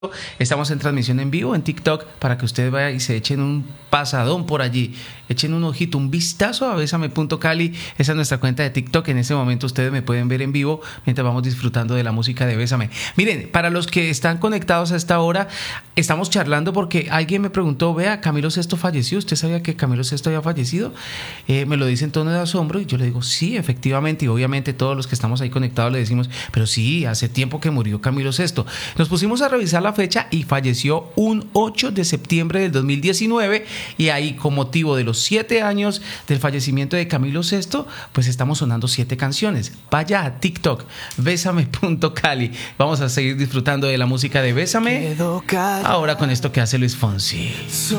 Estamos en transmisión en vivo en TikTok para que ustedes vayan y se echen un pasadón por allí. Echen un ojito, un vistazo a Bésame.Cali. Esa es nuestra cuenta de TikTok. En este momento ustedes me pueden ver en vivo mientras vamos disfrutando de la música de Bésame. Miren, para los que están conectados a esta hora, estamos charlando porque alguien me preguntó, vea, Camilo Sesto falleció. ¿Usted sabía que Camilo Sesto había fallecido? Me lo dice en tono de asombro y yo le digo, sí, efectivamente. Y obviamente todos los que estamos ahí conectados le decimos, pero sí, hace tiempo que murió Camilo Sesto. Nos pusimos a revisar la fecha y falleció un 8 de septiembre del 2019 y ahí con motivo de los 7 años del fallecimiento de Camilo Sesto, pues estamos sonando 7 canciones. Vaya a TikTok, Bésame.Cali. Vamos a seguir disfrutando de la música de Bésame ahora con esto que hace Luis Fonsi.